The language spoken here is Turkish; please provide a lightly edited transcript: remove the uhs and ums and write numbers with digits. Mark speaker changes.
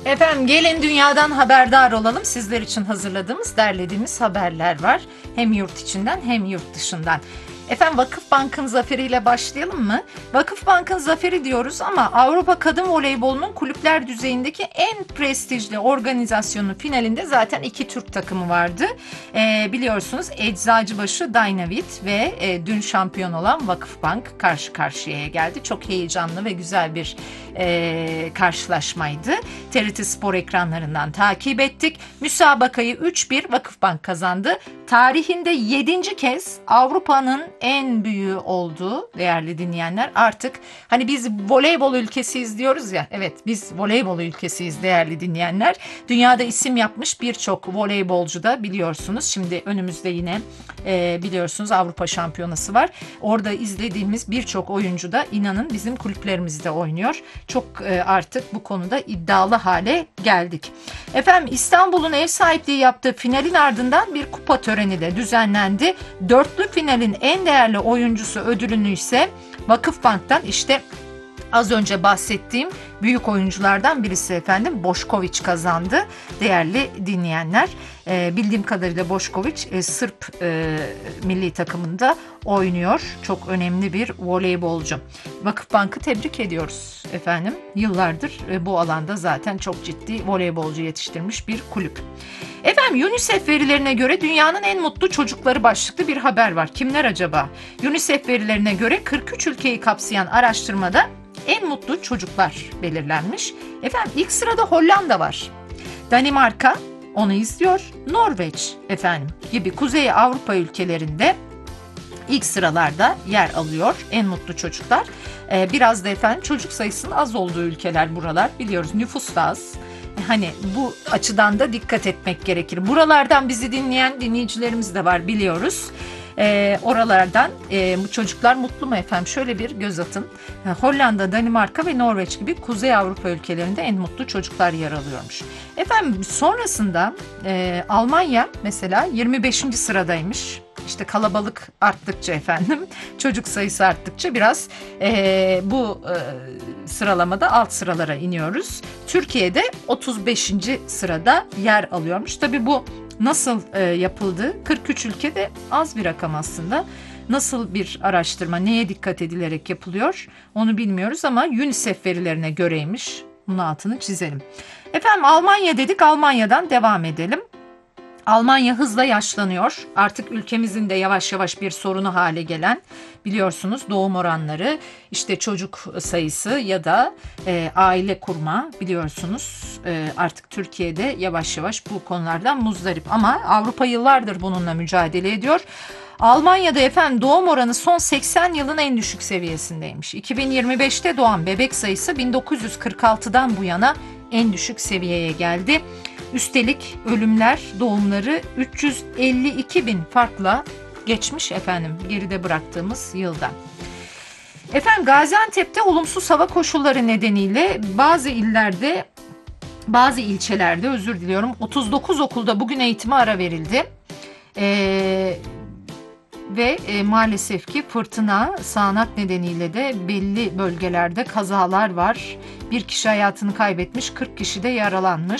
Speaker 1: Efendim gelin dünyadan haberdar olalım. Sizler için hazırladığımız, derlediğimiz haberler var. Hem yurt içinden hem yurt dışından. Efendim Vakıfbank'ın zaferiyle başlayalım mı? Vakıfbank'ın zaferi diyoruz ama Avrupa Kadın Voleybolunun kulüpler düzeyindeki en prestijli organizasyonun finalinde zaten iki Türk takımı vardı. Biliyorsunuz Eczacıbaşı Dynavit ve dün şampiyon olan Vakıfbank karşı karşıyaya geldi. Çok heyecanlı ve güzel bir karşılaşmaydı. TRT Spor ekranlarından takip ettik. Müsabakayı 3-1 Vakıfbank kazandı. Tarihinde 7. kez Avrupa'nın en büyüğü olduğu, değerli dinleyenler, artık hani biz voleybol ülkesiyiz diyoruz ya, evet biz voleybol ülkesiyiz değerli dinleyenler. Dünyada isim yapmış birçok voleybolcu da biliyorsunuz. Şimdi önümüzde yine biliyorsunuz Avrupa Şampiyonası var. Orada izlediğimiz birçok oyuncu da inanın bizim kulüplerimizde oynuyor. Çok artık bu konuda iddialı hale geldik. Efendim İstanbul'un ev sahipliği yaptığı finalin ardından bir kupa töreni de düzenlendi. Dörtlü finalin en değerli oyuncusu ödülünü ise Vakıfbank'tan, işte az önce bahsettiğim büyük oyunculardan birisi efendim Bošković kazandı. Değerli dinleyenler, bildiğim kadarıyla Bošković Sırp milli takımında oynuyor. Çok önemli bir voleybolcu. Vakıfbank'ı tebrik ediyoruz efendim. Yıllardır bu alanda zaten çok ciddi voleybolcu yetiştirmiş bir kulüp. Efendim UNICEF verilerine göre dünyanın en mutlu çocukları başlıklı bir haber var. Kimler acaba? UNICEF verilerine göre 43 ülkeyi kapsayan araştırmada en mutlu çocuklar belirlenmiş. Efendim ilk sırada Hollanda var. Danimarka onu izliyor. Norveç efendim gibi Kuzey Avrupa ülkelerinde ilk sıralarda yer alıyor en mutlu çocuklar. Biraz da efendim çocuk sayısının az olduğu ülkeler buralar, biliyoruz nüfus da az. Hani bu açıdan da dikkat etmek gerekir. Buralardan bizi dinleyen dinleyicilerimiz de var, biliyoruz. Oralardan bu çocuklar mutlu mu efendim? Şöyle bir göz atın. Hollanda, Danimarka ve Norveç gibi Kuzey Avrupa ülkelerinde en mutlu çocuklar yer alıyormuş. Efendim sonrasında Almanya mesela 25. sıradaymış. İşte kalabalık arttıkça efendim, çocuk sayısı arttıkça biraz bu sıralamada alt sıralara iniyoruz. Türkiye'de 35. sırada yer alıyormuş. Tabii bu nasıl yapıldı? 43 ülkede az bir rakam aslında. Nasıl bir araştırma, neye dikkat edilerek yapılıyor onu bilmiyoruz ama UNICEF verilerine göreymiş. Bunun altını çizelim. Efendim Almanya dedik, Almanya'dan devam edelim. Almanya hızla yaşlanıyor. Artık ülkemizin de yavaş yavaş bir sorunu hale gelen, biliyorsunuz doğum oranları, işte çocuk sayısı ya da aile kurma, biliyorsunuz artık Türkiye'de yavaş yavaş bu konulardan muzdarip. Ama Avrupa yıllardır bununla mücadele ediyor. Almanya'da efendim doğum oranı son 80 yılın en düşük seviyesindeymiş. 2025'te doğan bebek sayısı 1946'dan bu yana en düşük seviyeye geldi. Üstelik ölümler, doğumları 352 bin farkla geçmiş efendim geride bıraktığımız yılda. Efendim Gaziantep'te olumsuz hava koşulları nedeniyle bazı ilçelerde 39 okulda bugün eğitime ara verildi. Ve maalesef ki fırtına, sağanak nedeniyle de belli bölgelerde kazalar var. Bir kişi hayatını kaybetmiş, 40 kişi de yaralanmış.